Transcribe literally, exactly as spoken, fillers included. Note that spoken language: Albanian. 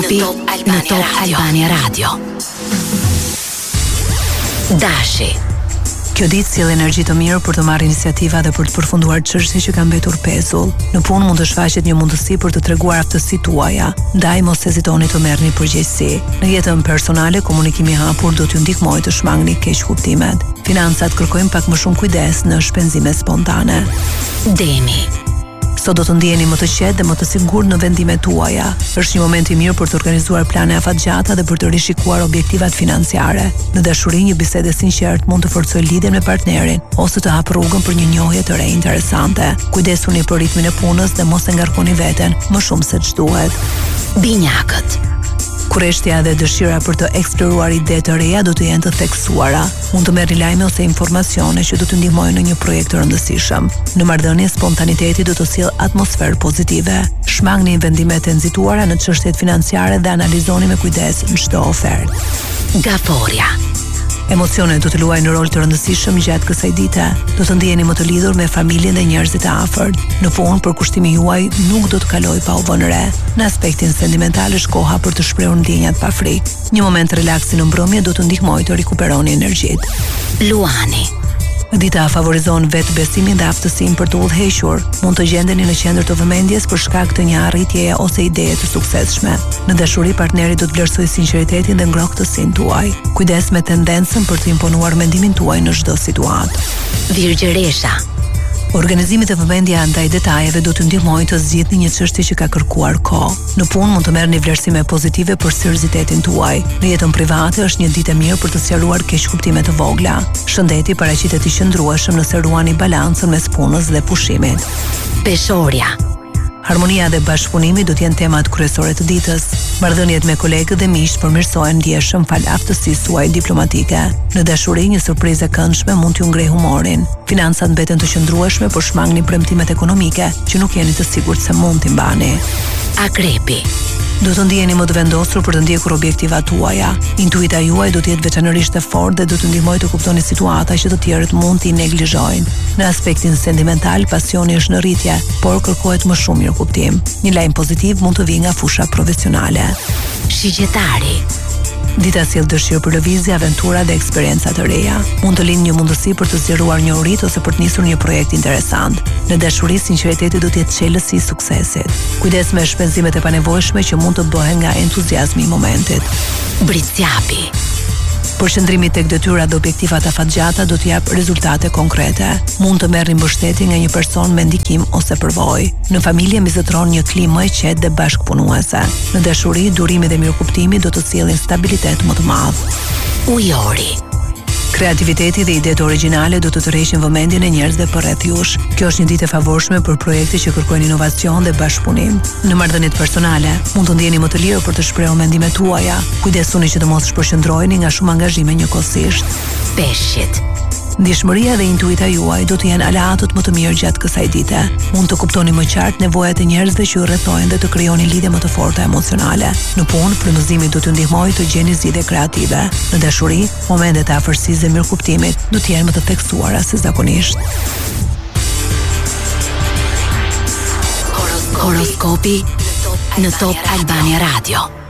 Horoskopi në Top Albania Radio. Dashi. Kjo ditë sjell energji të mirë për të marrë iniciativa dhe për të përfunduar çështje që kanë mbetur pezull. Në punë mund të shfaqet një mundësi për të treguar aftësitë tuaja, ndaj mos hezitoni të merrni përgjegjësi. Në jetën personale, komunikimi i hapur do t'ju ndihmojë të shmangni keq kuptimet. Financat kërkojnë pak më shumë kujdes në shpenzime spontane. Demi. Sot do të ndjeni më të qetë dhe më të sigurt në vendimet tuaja. Është një moment i mirë për të organizuar plane afatgjata dhe për të rishikuar objektivat financiare. Në dashuri, një bisede sinqert mund të forcojë lidhjen me partnerin ose të hapë rrugën për një njohje të re interesante. Kujdesuni për ritmin e punës dhe mos e ngarkoni veten më shumë se ç'duhet. Binjakët. Kureshtja dhe dëshira për të eksploruar ide të reja do të jenë të theksuara. Mund të merrni lajme ose informacione që do të ndihmojnë në një projekt të rëndësishëm. Në marrëdhënie, spontaniteti do të sjellë atmosferë pozitive. Shmangni vendimet e nxituara në çështjet financiare dhe analizoni me kujdes çdo ofertë. Gaforia. Emocionet do të luajnë një rol të rëndësishëm gjatë kësaj dite. Do të ndjeni më të lidhur me familjen dhe njerëzit e afërt. Në punë, përkushtimi juaj nuk do të kalojë pa u vënë re. Në aspektin sentimental është koha për të shprehur ndjenjat pa frikë. Një moment relaksi në mbrëmje do të ndihmojë të rikuperoni energjitë. Luani. Dita favorizon vetë besimin dhe aftësinë për të udhëhequr. Mund të gjendeni në qendër të vëmendjes për shkak të një arritjeje ose ideje të suksesshme. Në dashuri, partneri do të vlerësojë sinqeritetin dhe ngrohtësinë tuaj. Kujdes me tendencën për të imponuar mendimin tuaj në çdo situatë. Virgjëresha. Organizimi i vëmendja ndaj detajeve do t'ju ndihmojë të zgjidhni një çështje që ka kërkuar kohë. Në punë mund të merrni vlerësime pozitive për seriozitetin tuaj. Në jetën private është një ditë e mirë për të sqaruar keqkuptime të vogla. Shëndeti paraqitet i qëndrueshëm nëse ruani balancën mes punës dhe pushimit. Peshorja. Harmonia dhe bashkëpunimi do të jenë temat kryesore të ditës. Marrëdhëniet me kolegët dhe miq përmirësohen ndjeshëm fal aftësisë tuaj diplomatike. Në dashuri, një surprizë e këndshme mund t'ju ngrejë humorin. Financat mbeten të qëndrueshme, por shmangni premtimet ekonomike që nuk jeni të sigurt se mund t'i mbani. Akrepi. Do të ndjeni më të vendosur për të ndjekur objektivat tuaja. Intuita juaj do të jetë veçanërisht e fortë dhe do të ndihmojë të kuptoni situata që të tjerët mund t'i neglizhojnë. Në aspektin sentimental, pasioni është në rritje, por kërkohet më shumë mirëkuptim. Një lajm pozitiv mund të vijë nga fusha profesionale. Shigjetari. Dita sjell dëshirë për lëvizje, aventura dhe eksperienca të reja. Mund të lindë një mundësi për të zgjeruar një urit ose për të nisur një projekt interesant. Në dashuri, sinqeriteti do të jetë çelësi i suksesit. Kujdes me shpenzimet e panevojshme që mund të bëhen nga entuziazmi i momentit. Britsjapi. Përqendrimi tek detyrat dhe objektivat afatgjata do të jap rezultate konkrete. Mund të merrni mbështetje nga një person me ndikim ose përvojë. Në familje mbizotron një klimë më e qetë dhe bashkëpunuese. Në dashuri, durimi dhe mirëkuptimi do të sjellin stabilitet më të madh. Ujori. Kreativiteti dhe idetë origjinale do të tërheqin vëmendjen e njerëzve përreth jush. Kjo është një ditë e favorshme për projekte që kërkojnë inovacion dhe bashkëpunim. Në marrëdhëniet personale, mund të ndjeni më të lirë për të shprehur mendimet tuaja. Kujdesuni që të mos shpërqendroheni nga shumë angazhime njëkohësisht. Peshqit. Ndjeshmëria dhe intuita juaj do të jenë aleatët më të mirë gjatë kësaj dite. Mund të kuptoni më qartë nevojat e njerëzve që ju rrethojnë dhe të krijoni lidhje më të forta emocionale. Në punë, frymëzimi do t'ju ndihmojë të gjeni zgjidhje kreative. Në dashuri, momentet e afërsisë dhe mirëkuptimit do të jenë më të theksuara se zakonisht. Horoskopi në Top Albania Radio.